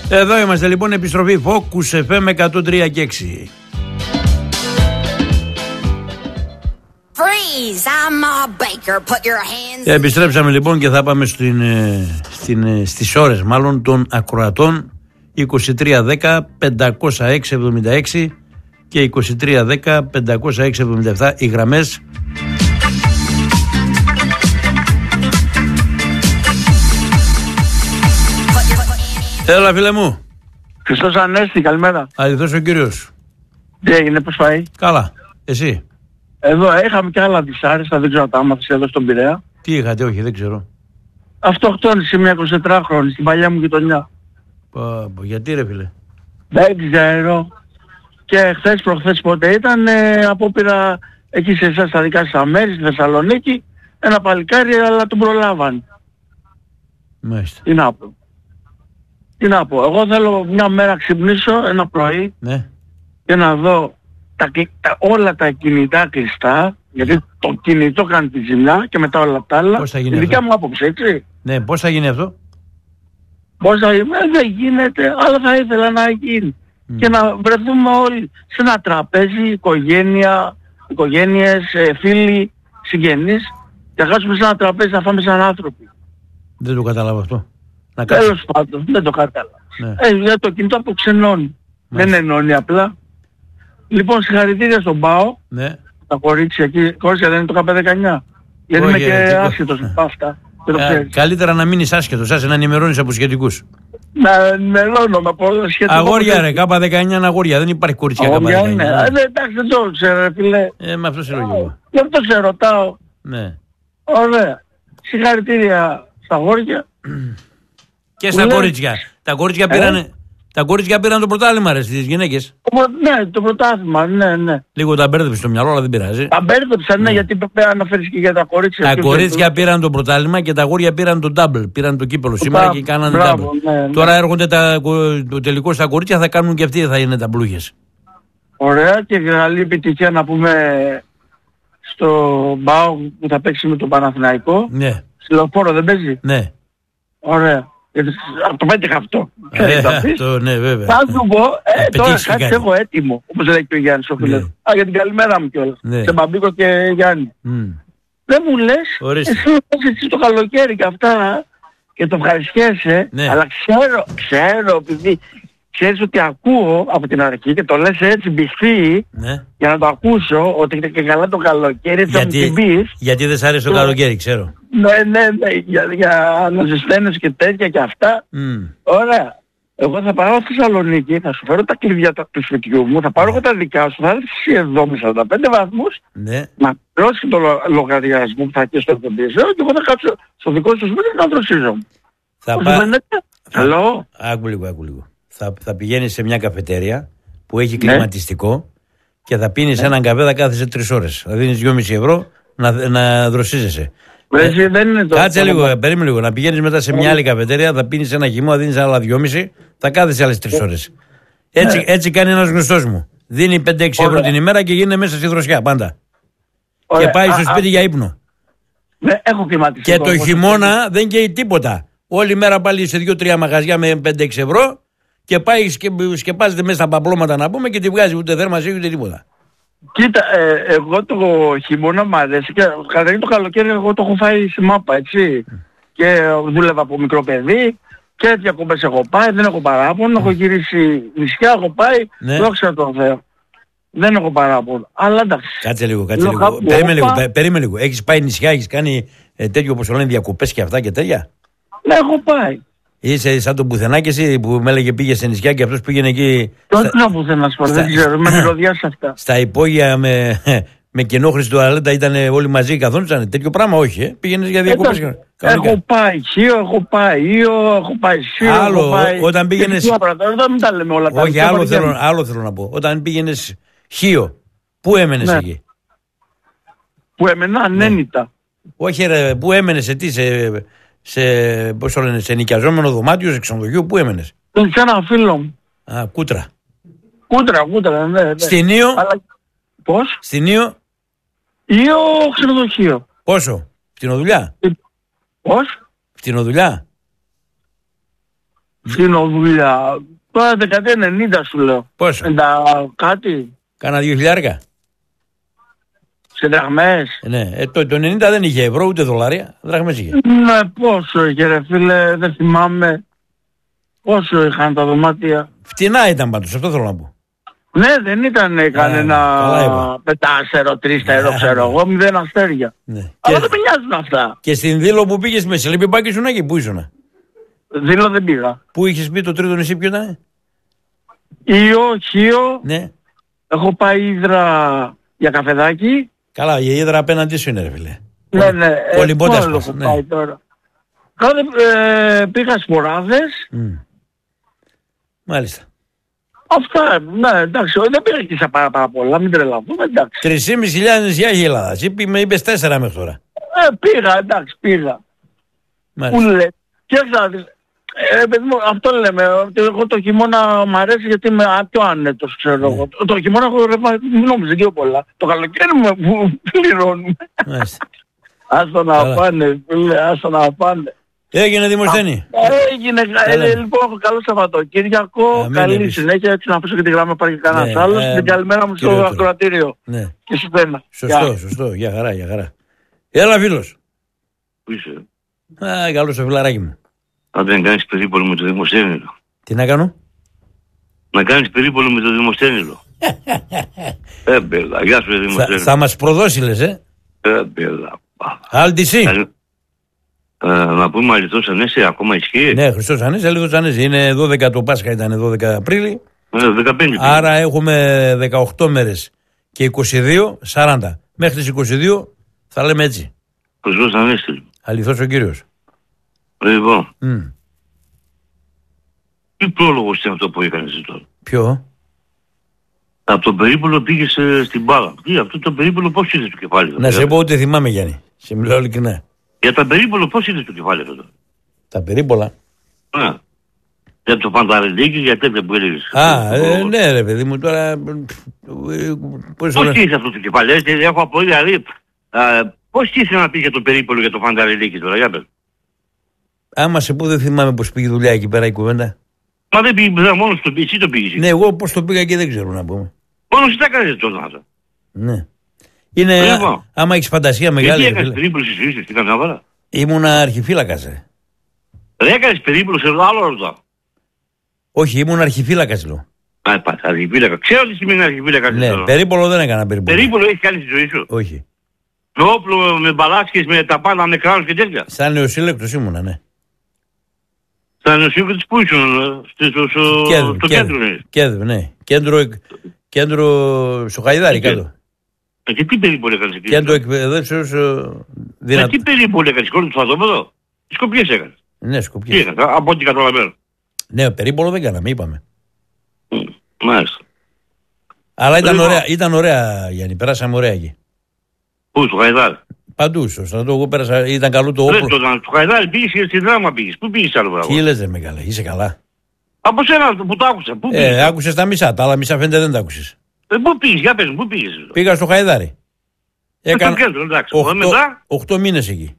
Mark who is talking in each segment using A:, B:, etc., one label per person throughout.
A: Εδώ είμαστε λοιπόν, επιστροφή Focus FM 103 και 6. Επιστρέψαμε λοιπόν και θα πάμε στις ώρες μάλλον των ακροατών. 2310 506 και 2310 506 οι γραμμές. Έλα φίλε μου.
B: Χριστός Ανέστη, καλημέρα.
A: Αληθώς ο κύριος.
B: Τι έγινε, πώς πάει?
A: Καλά, εσύ?
B: Εδώ είχαμε και άλλα δυσάρεστα, δεν ξέρω αν τα άμαθες εδώ στον Πειραιά.
A: Τι είχατε, όχι, δεν ξέρω.
B: Αυτοκτόνησε μια 24χρονη στην παλιά μου γειτονιά.
A: Γιατί ρε φίλε?
B: Δεν ξέρω. Και χθες προχθές πότε ήταν, απόπειρα εκεί σε εσάς στα δικά σας μέρη, στη Θεσσαλονίκη, ένα παλικάρι, αλλά τον προλάβαν.
A: Μάλιστα.
B: Τι να πω, εγώ θέλω μια μέρα ξυπνήσω ένα πρωί,
A: ναι,
B: και να δω όλα τα κινητά κλειστά, γιατί το κινητό κάνει τη ζημιά και μετά όλα τα άλλα.
A: Πώς θα γίνει
B: η δικιά
A: αυτό?
B: μου άποψη, έτσι.
A: Ναι, πώς θα γίνει αυτό?
B: Πώς θα γίνει, δεν γίνεται, αλλά θα ήθελα να γίνει. Και να βρεθούμε όλοι σε ένα τραπέζι, οικογένειες, φίλοι, συγγενείς, και να κάτσουμε σε ένα τραπέζι να φάμε σαν άνθρωποι.
A: Δεν το κατάλαβα αυτό.
B: Τέλος πάντων, δεν το κατάλαβα. Ναι. Το κινητό αποξενώνει. Δεν ενώνει απλά. Λοιπόν, συγχαρητήρια στον ΠΑΟ.
A: Ναι.
B: Τα κορίτσια εκεί. Κορίτσια δεν είναι το ΚΑΠ19. Γιατί είμαι και άσχετος από αυτά.
A: Καλύτερα να μείνεις άσχετος, άσε να ενημερώνεις από σχετικούς.
B: Να ενημερώνω από σχετικούς.
A: Αγόρια ρε, ΚΑΠ19 είναι αγόρια, δεν υπάρχει κορίτσια ΚΑΠ19.
B: Ναι, εντάξει, δεν το ξέρω ρε φίλε.
A: Με αυτό σε λογικό.
B: Γι' αυτό σε ρωτάω.
A: Ναι.
B: Ωραία. Συγχαρητήρια στα αγόρια.
A: Και στα κορίτσια. Τα κορίτσια πήραν το πρωτάθλημα ρε στις γυναίκες.
B: Ναι, το πρωτάθλημα, ναι.
A: Λίγο τα μπέρδεψε στο μυαλό, αλλά δεν πειράζει.
B: Τα μπέρδεψαν, ναι, γιατί πρέπει να αναφέρεις και για τα κορίτσια.
A: Τα κορίτσια πήραν το πρωτάθλημα και τα αγόρια πήραν το double. Πήραν το κύπελο σήμερα και κάνανε double.
B: Ναι.
A: Τώρα έρχονται το τελικό στα κορίτσια, θα κάνουν και αυτοί, θα είναι τα μπλούχες.
B: Ωραία, και καλή επιτυχία να πούμε στο ΜΠΑΟ που θα παίξει με τον Παναθηναϊκό.
A: Ναι.
B: Στη Λεωφόρο δεν παίζει?
A: Ναι.
B: Ωραία. Το πέτυχα αυτό.
A: Ναι, βέβαια.
B: Θα σου πω, τώρα κάτι έχω έτοιμο, όπως λέει και ο Γιάννης ο φίλος. Για την καλημέρα μου κιόλας. Σε Μπαμπίκο και Γιάννη. Δεν μου λες, εσύ το καλοκαίρι και αυτά και το ευχαριστιέσαι, αλλά ξέρω, επειδή ξέρεις ότι ακούω από την αρχή και το λες έτσι μπηχθεί, για να το ακούσω, ότι και καλά το καλοκαίρι θα μου την πεις.
A: Γιατί δεν σ' άρεσε το καλοκαίρι, ξέρω.
B: Ναι, για να ζεσταίνεις και τέτοια και αυτά. Ωραία. Εγώ θα πάω στη Θεσσαλονίκη, θα σου φέρω τα κλειδιά του σπιτιού μου, θα πάρω εγώ τα δικά σου, θα έρθεις εσύ εδώ με 45 βαθμούς, να πληρώσεις το λογαριασμό που θα έχει στο επενδύσιο και εγώ θα κάτσω στο δικό σου σπίτι να δροσίζω. Καλό.
A: Άκου λίγο. Θα πηγαίνεις σε μια καφετέρια που έχει κλιματιστικό και θα πίνεις έναν καφέ, θα κάθεσαι 3 ώρες. Θα δίνεις 2,5 ευρώ να δροσίζεσαι. Κάτσε λίγο, περίμενε λίγο. Να πηγαίνεις μετά σε μια άλλη καφετέρια, θα πίνεις ένα χυμό, θα δίνεις άλλα 2,5, θα κάθεσαι άλλες 3 ώρες. Έτσι κάνει ένας γνωστός μου. Δίνει 5-6 ευρώ την ημέρα και γίνεται μέσα στη δροσιά πάντα. Και πάει στο σπίτι για ύπνο.
B: Έχω κλιματιστικό.
A: Και το χειμώνα δεν καίει τίποτα. Όλη μέρα πάλι σε 2-3 μαγαζιά με 5-6 ευρώ και πάει σκεπάζεται μέσα στα παπλώματα να πούμε και τη βγάζει ούτε δέρμας ούτε τίποτα.
B: Κοίτα, εγώ το χειμώνα μου αρέσει και καταρχήν το καλοκαίρι εγώ το έχω φάει στη μάπα, έτσι. Και δούλευα από μικρό παιδί και διακοπές έχω πάει, δεν έχω παράπονο, έχω γυρίσει νησιά, έχω πάει, δόξα τω Θεώ. Δεν έχω παράπονο, αλλά εντάξει.
A: Κάτσε λίγο. Περίμενε λίγο. Έχεις πάει νησιά, έχεις κάνει τέτοιο όπως το λένε διακοπές και αυτά και τέτοια?
B: Ναι, έχω πάει.
A: Είσαι σαν τον πουθενά και εσύ που με έλεγε πήγε σε νησιά και αυτός πήγαινε εκεί.
B: Δεν ξέρω πουθενά σου, δεν ξέρω, με μυρωδιά σε αυτά.
A: Στα υπόγεια με κενόχρηση τουαλέτα ήταν όλοι μαζί, καθόντουσαν. Τέτοιο πράγμα όχι, πήγαινες για διακοπές.
B: Έχω πάει Χίο, έχω πάει Ήο, έχω πάει Σύρο.
A: Άλλο, όταν πήγαινες.
B: Δεν τα λέμε όλα τα.
A: Όχι, άλλο θέλω να πω. Όταν πήγαινες Χίο, πού έμενες εκεί?
B: Που έμενα ανένυτα.
A: Όχι ρε, πού έμενες, σε νοικιαζόμενο δωμάτιο, σε ξενοδοχείο, πού έμενες?
B: Σε ένα φίλο μου.
A: Κούτρα.
B: Κούτρα, ναι.
A: Στην Ήο.
B: Πώς?
A: Στην Ήο.
B: Ήο ξενοδοχείο.
A: Πόσο? Φτηνοδουλειά.
B: Πώς?
A: Φτηνοδουλειά.
B: Συνοδούλια. Τώρα δεκαετία 90 σου λέω.
A: Πόσο?
B: Κάτι.
A: Κάνα 2.000.
B: Σε δραχμές.
A: Ναι, το 90 δεν είχε ευρώ ούτε δολάρια. Δραχμές είχε.
B: Ναι, πόσο είχε ρε φίλε, δεν θυμάμαι. Πόσο είχαν τα δωμάτια.
A: Φτηνά ήταν πάντως, αυτό θέλω να πω.
B: Ναι, δεν ήταν κανένα πετάσερο, τρίστερο, ξέρω εγώ, 0 αστέρια. Ναι. Αλλά δεν με νοιάζουν αυτά.
A: Και στην Δήλο που πήγες με Σελίπη ήσουν εκεί, πού ήσουν?
B: Δήλο δεν πήγα.
A: Πού είχες πει το τρίτο νησί, ποιο ήταν?
B: Χίο.
A: Ναι.
B: Έχω πάει Ύδρα για καφεδάκι.
A: Καλά, η Ύδρα απέναντι σου είναι ρε φίλε.
B: Ναι.
A: Πολυμπότας
B: έχω πάει τώρα. Πήγα Σποράδες.
A: Μάλιστα.
B: Αυτά, ναι, εντάξει, δεν πήγα και σε πάρα πολλά, μην τρελαθούμε, εντάξει.
A: 3.500 νησιά έχει η Ελλάδα, με είπες 4 μέχρι τώρα.
B: Πήγα, εντάξει, πήγα.
A: Μάλιστα.
B: Πού λέει, κοίταξα, παιδί μου, αυτό λέμε, ότι εγώ το χειμώνα μου αρέσει γιατί είμαι πιο άνετος, ξέρω εγώ. Το χειμώνα έχω ρεύμα, μην νόμιζε και πολλά. Το καλοκαίρι μου πληρώνουμε. Άστα να πάνε, φίλε, άστα να πάνε.
A: Έγινε Δημοσθένη.
B: Έγινε, λοιπόν, καλό Σαββατοκύριακο, καλή συνέχεια, έτσι να αφήσω και τη γράμμα υπάρχει κανένας άλλος. Την καλημέρα μου στο ακροατήριο. Και σου πένα.
A: Σωστό, για χαρά. Έλα φίλος.
C: Πού είσαι?
A: Καλώς το φιλαράκι μου.
C: Αν δεν κάνεις περίπολο με το Δημοσθένηλο.
A: Τι να κάνω?
C: Να κάνεις περίπολο με το Δημοσθένηλο. Μπέλα, γεια σου Δημοσθένηλο.
A: Θα μας προδώσει λες,
C: Μπέλα.
A: Αλτισί.
C: Να πούμε Αληθώς Ανέση, ακόμα ισχύει?
A: Ναι, Χριστός Ανέση, Αληθώς Ανέση. Είναι 12 το Πάσχα, ήταν 12 Απρίλη.
C: 15.
A: Άρα έχουμε 18 μέρες και 22, 40. Μέχρι τις 22 θα λέμε έτσι.
C: Χριστός Ανέση.
A: Αληθώς ο Κύριος.
C: Λοιπόν. Τι πρόλογος είναι αυτό που έκανες εσύ τώρα?
A: Ποιο?
C: Από τον περίπολο πήγες στην μπάλα. Τι, αυτό το περίπολο πώς ήρθε στο κεφάλι?
A: Να σε πω ότι θυμάμαι Γιάννη. Σε μιλάω ειλικρινά.
C: Για τα περίπολο πώς ήρθε στο κεφάλι αυτό?
A: Τα περίπολα.
C: Για το Πανταρελίκη, για τέτοια που έλεγες.
A: Ναι ρε παιδί μου τώρα.
C: Πώς ήρθε αυτό το κεφάλι? Έχω απορία δηλαδή. Πώς ήρθε να πει για το περίπολο για το Πανταρελίκη τώρα, για πες.
A: Άμα σε πω δεν θυμάμαι πώς πήγε δουλειά εκεί πέρα η κουβέντα.
C: Μα δεν πήγε μόνος το πήγε, εσύ το πήγες.
A: Ναι, εγώ πώς το πήγα και δεν ξέρω να πούμε.
C: Μόνος εσύ τα κάνεις τώρα αυτά.
A: Ναι. Είναι, άμα έχεις φαντασία μεγάλη.
C: Τι έκανες περίπολο στις ίσες, τι κάνεις να βάλα?
A: Ήμουνα αρχιφύλακας.
C: Δεν έκανες περίπολο σε άλλο ρωτάω.
A: Όχι, ήμουν αρχιφύλακας λέω.
C: Αρχιφύλακα. Ξέρω τι σημαίνει αρχιφύλακα.
A: Ναι, περίπολο δεν έκανα περίπολο.
C: Περίπολο έχει κάνει στη ζωή σου?
A: Όχι.
C: Με όπλο, με μπαλάσκες, με τα πάντα, με κράνους και τέτοια.
A: Σαν νεοσύλλεκτος ήμουνα, ναι.
C: Σαν νεοσύλλεκτος που ήσουν, στο κέντρο.
A: Κέντρο, ναι. Κέντρο στο Χαϊδάρι κάτω.
C: Και τι περίπολο έκανες εκεί?
A: Κέντρο εκπαιδεύσεως δυνατό.
C: Τι περίπολο έκανες, κόλλο του στρατόπεδο? Σκοπιές έκανες?
A: Ναι, σκοπιές.
C: Τι έκανες, από ό,τι καταλαβαίνω.
A: Ναι, περίπολο δεν κάναμε, είπαμε.
C: Μάλιστα.
A: Αλλά ήταν ωραία Γιάννη, περάσαμε ωραία εκεί.
C: Πού, στο Χαϊδάρι?
A: Παντού, στο στρατό, εγώ πέρασα, ήταν καλό το όπλο.
C: Στο Χαϊδάρι πήγες και στη Δράμα πήγες. Πού πήγες άλλο πράγμα?
A: Τι λες ρε μεγάλε, είσαι καλά?
C: Από σένα που το άκουσα. Πού πήγες?
A: Άκουσες τα μισά, τα άλλα μισά φαίνεται δεν τα άκουσες.
C: Πού πήγες, για πες μου, πού πήγες?
A: Πήγα στο Χαϊδάρι.
C: Έκανα
A: 8 μήνες εκεί.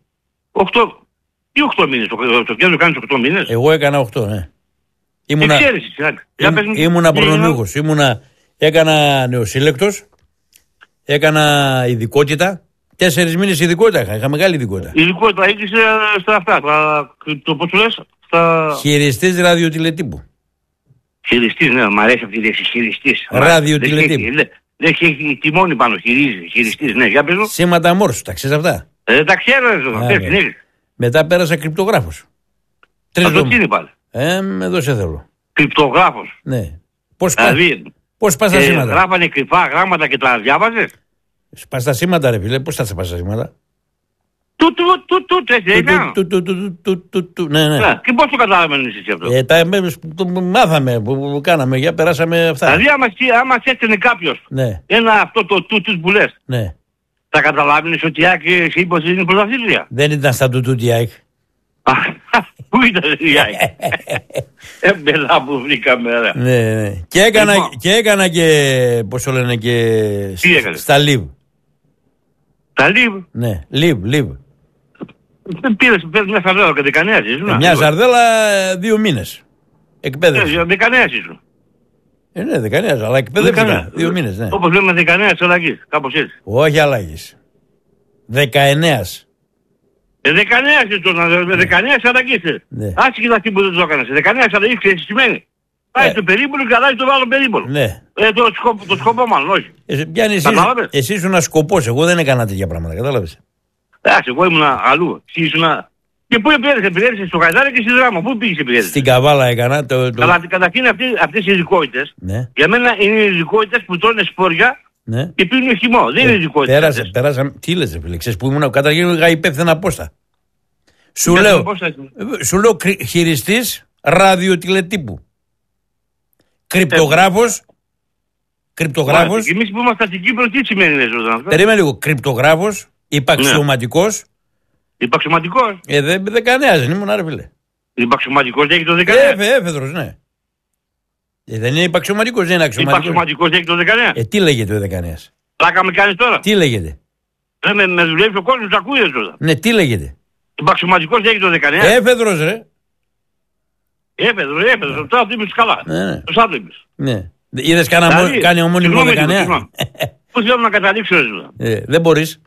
C: 8 μήνες, το κέντρο κάνεις 8 μήνες?
A: Εγώ έκανα 8, ναι.
C: Ήμουνα
A: προνομιούχος, έκανα νεοσύλλεκτος, έκανα ειδικότητα, 4 μήνες ειδικότητα είχα μεγάλη ειδικότητα.
C: Ειδικότητα έχεις στα αυτά, το πώς σου λες,
A: χειριστής ραδιοτηλετύπου.
C: Χειριστής, ναι, μου αρέσει αυτή η λέξη, χειριστής.
A: Ραδιοτηλετύπου.
C: Έχει τιμόνι πάνω, χειριστής, ναι, για πες μου.
A: Σήματα Μόρσου, τα ξέρεις αυτά?
C: Τα ξέρω,
A: μετά πέρασα κρυπτογράφος.
C: Αυτό τι είναι πάλι?
A: Εδώ σε θέλω.
C: Κρυπτογράφος.
A: Ναι.
C: Πώς
A: πας τα σήματα?
C: Γράφανε κρυφά γράμματα και τα διάβαζες?
A: Πας τα σήματα ρε φίλε, πώς θα πας τα σήματα? Ναι.
C: Και πώς το καταλαβαίνεις εσύ αυτό?
A: Το μάθαμε που κάναμε, για περάσαμε αυτά.
C: Δηλαδή άμα σε έστελνε κάποιος ένα αυτό το τούτους που λες, θα καταλάβαινες ότι η ΑΕΚ σε είπε ότι είναι πρωταθλήτρια?
A: Δεν ήταν στα τούτου η ΑΕΚ.
C: Πού ήταν η ΑΕΚ? Μπελά που βρήκαμε.
A: Ναι. Και έκανα και, πώς το λένε, και στα Λιβ.
C: Τα Λιβ?
A: Ναι, Λιβ.
C: Πήρες μια σαρδέλα και δεκανέας, ήσουν?
A: Μια σαρδέλα 2 μήνες. Εκπαίδευση.
C: Δεκανέας ήσουν.
A: Ναι, δεκανέας, αλλά εκπαίδευση. 2 μήνες, ναι.
C: Όπως λέμε δεκανέας αλλαγής, κάπως έτσι.
A: Όχι αλλαγής. 19.
C: Δεκανέας ήσουν, δεκανέας αλλαγής. Άσχετα αυτή που δεν το έκανες. Δεκανέας αλλαγής, ξέρεις τι σημαίνει. Πάει στο περίπολο και αλλάζει το άλλο περίπολο.
A: Ναι.
C: Το σκοπό μάλλον, όχι.
A: Εσύ ήσουν σκοπός, εγώ δεν έκανα τέτοια πράγματα, κατάλαβες.
C: Εντάξει, εγώ ήμουν αλλού. Και πού επηρέασες στο Χαϊδάρι και στη Δράμα, πού πήγες επηρέασες.
A: Στην Καβάλα έκανα.
C: Αλλά καταρχήν αυτές οι ειδικότητες, για μένα είναι ειδικότητες που τρώνε σπόρια και πίνουν χυμό. Δεν είναι ειδικότητες.
A: Πέρασαμε, τι λες φίλε, ξέρεις που ήμουν, καταρχήν είχα υπεύθυνα πόστα. Σου λέω χειριστής ραδιοτηλετύπου. Κρυπτογράφος.
C: Εμείς που είμαστε στην Κύπρο, τι σημαίνει αυτό.
A: Περίμενε λίγο. Κρυπτογράφος, υπαξιωματικός.
C: Υπαξιωματικός.
A: Δεκανέας δεν ήμουν, άρε φίλε.
C: Υπαξιωματικός έχει το δεκανέα.
A: Έφεδρος, ναι. Δεν είναι υπαξιωματικός, δεν είναι αξιωματικός.
C: Υπαξιωματικός έχει το δεκανέα.
A: Τι λέγεται ο δεκανέας.
C: Πλάκα με κάνεις τώρα.
A: Τι λέγεται.
C: Με δουλεύει ο κόσμος, ακούγεται τώρα.
A: Ναι, τι λέγεται.
C: Υπαξιωματικός έχει το δεκανέα.
A: Έφεδρος ρε.
C: Έφεδρος. Τώρα το είπες καλά. Το άλλο είπες.
A: Ναι. Είδες κάνει ομώνυμο δεκανέα.
C: Πώς θέλω να καταλήξω εδώ.
A: Δεν μπορείς.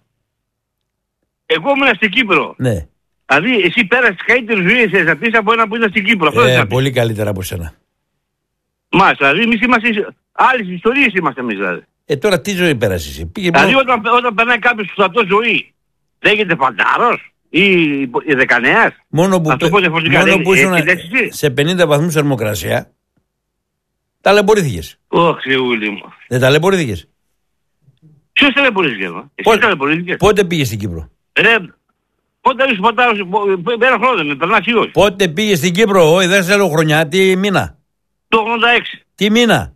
C: Εγώ ήμουν στην Κύπρο.
A: Ναι.
C: Δηλαδή εσύ πέρασες τη καλύτερη ζωή σε πίσω από ένα που ήταν στην Κύπρο.
A: Πολύ καλύτερα από σένα.
C: Μάλιστα, δηλαδή εμείς είμαστε άλλες ιστορίες είμαστε εμείς δηλαδή.
A: Τώρα τι ζωή πέρασες εσύ.
C: Δηλαδή όταν περνάει κάποιος στο στρατό ζωή, λέγεται φαντάρος ή δεκανέας.
A: Μόνο που ήσουν σε 50 βαθμούς θερμοκρασία, ταλαιπωρήθηκες.
C: Θεούλη μου.
A: Δεν ταλαιπωρήθηκες.
C: Ποιος ταλαιπωρήθηκε εδώ. Εσύ ταλαιπωρήθηκες.
A: Πότε πήγες στην Κύπρο.
C: Πότε είσαι φαντάρος, ένα χρόνο με περνάς ή όχι.
A: Πότε πήγες στην Κύπρο, όχι δεν θέλω χρονιά, τι μήνα.
C: Το 86.
A: Τι μήνα.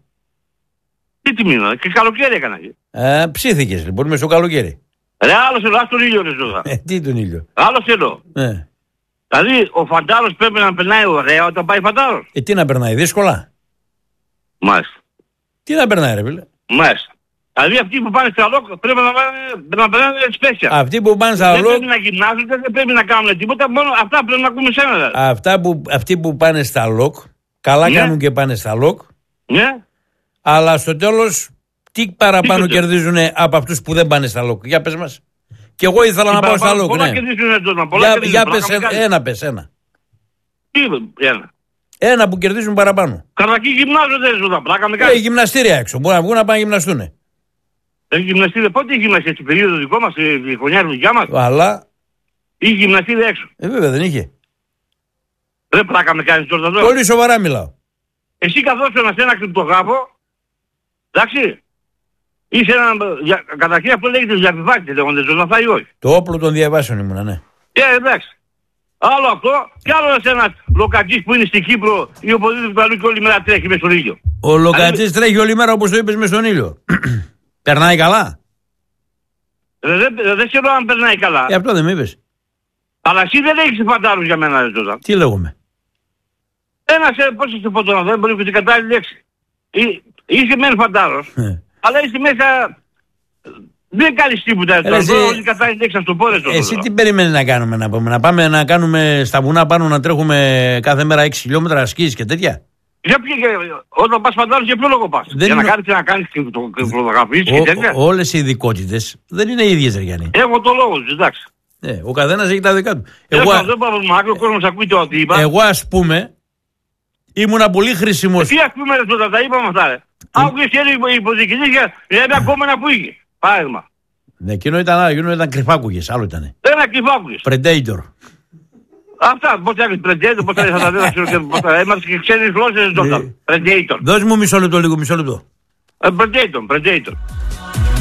C: Τι μήνα, και καλοκαίρι έκανα.
A: Ψήθηκες λοιπόν μες στο καλοκαίρι.
C: Άλλο θέλω, ας τον ήλιο ρε ζωδά.
A: Τι τον ήλιο.
C: Άλλο θέλω. Δηλαδή ο φαντάρος πρέπει να περνάει ωραία όταν πάει φαντάρος.
A: Τι να περνάει, δύσκολα.
C: Μάλιστα.
A: Τι να περνάει ρε φίλε.
C: Μάλιστα. Δηλαδή αυτοί που πάνε στα ΛΟΚ πρέπει να περνάνε σπέσια.
A: Αυτοί που πάνε στα ΛΟΚ.
C: Δεν πρέπει να γυμνάζονται, δεν πρέπει να κάνουν τίποτα, μόνο αυτά πρέπει να ακούμε σένα δηλαδή.
A: Αυτοί που πάνε στα ΛΟΚ, καλά κάνουν και πάνε στα ΛΟΚ.
C: Ναι.
A: Αλλά στο τέλος, τι παραπάνω κερδίζουν από αυτούς που δεν πάνε στα ΛΟΚ. Για πες μας. Και εγώ ήθελα να πάω στα ΛΟΚ.
C: Πολλά κερδίζουν τώρα.
A: Για πες ένα.
C: Τι ένα.
A: Ένα που κερδίζουν παραπάνω.
C: Καταρχήν γυμνάζονται ζωδά. Πλάκα με κάνει.
A: Γυμναστήρια έξω. Μπορεί να βγουν να πάνε να γυμναστούν.
C: Γυμναστήρια, πότε είχε γυμναστήρια στην περίοδο δικό μας, η χρονιά δικιά μας.
A: Αλλά.
C: Είχε γυμναστήρια έξω.
A: Βέβαια δεν είχε.
C: Δεν πλάκα με κάνεις τώρα.
A: Πολύ σοβαρά μιλάω.
C: Εσύ καθόσουν σε ένα κρυπτογράφο, εντάξει, είσαι καταρχήν αυτό λέγεται διαβιβάκτη, λέγονται ζωντανά ή όχι.
A: Το όπλο των διαβάσεων ήμουνα, ναι.
C: Εντάξει. Άλλο αυτό, κι άλλο ένας λοκατζής που είναι στην Κύπρο ή οπουδήποτε αλλού και όλη μέρα τρέχει μες στον ήλιο.
A: Ο λοκατζής τρέχει όλη μέρα όπως το είπες μες στον ήλιο. Περνάει καλά.
C: Δεν ξέρω αν περνάει καλά.
A: Αυτό δεν με είπες.
C: Αλλά εσύ δεν έχεις φαντάρους για μένα, Ζωζά.
A: Τι λέγομαι.
C: Πώς θα σου πω τώρα, δεν μπορεί να την κατάλληλη λέξη. Είσαι μεν φαντάρος, αλλά είσαι μέσα. Δεν κάνεις τίποτα. Όλη την κατάλληλη λέξη να σου πω.
A: Εσύ τι περιμένεις να κάνουμε, να πούμε. Να πάμε να κάνουμε στα βουνά πάνω να τρέχουμε κάθε μέρα 6 χιλιόμετρα ασκήσεις και τέτοια.
C: Όταν πας φαντάρος για ποιο λόγο πας. Για να κάνεις κρυπτογραφίες και τέτοια.
A: Όλες οι ειδικότητες δεν είναι ίδιες, ρε Γιάννη.
C: Έχω το λόγο τους, εντάξει.
A: Ο καθένας έχει τα δικά του.
C: Δεν πάω να ο κόσμος ακούει το ότι είπα.
A: Εγώ ας πούμε ήμουνα πολύ χρήσιμος.
C: Τι ας πούμε ρε τότε, τα είπαμε αυτά ρε. Άκουγες και η υποδιοικητής για ένα κόμμενα που είχε. Παράδειγμα.
A: Ναι, εκείνο ήταν κρυφάκουγες, άλλο ήτανε.
C: Ένα κρυφάκουγες.
A: Predator.
C: Αυτά, πώς θα έχεις Predator, πώς θα έχεις αυτά, δεν ξέρω πώς θα είμαστε και ξένες γλώσσες τότε. Predator.
A: Δώσ' μου μισό λεπτό λίγο, μισό λεπτό.
C: Predator.